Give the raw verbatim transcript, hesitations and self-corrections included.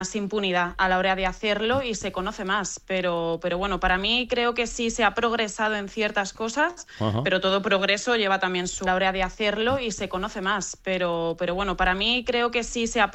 impunidad a la hora de hacerlo y se conoce más, pero, pero bueno, para mí creo que sí se ha progresado en ciertas cosas, Ajá. pero todo progreso lleva también su a la hora de hacerlo y se conoce más, pero, pero bueno, para mí creo que sí se ha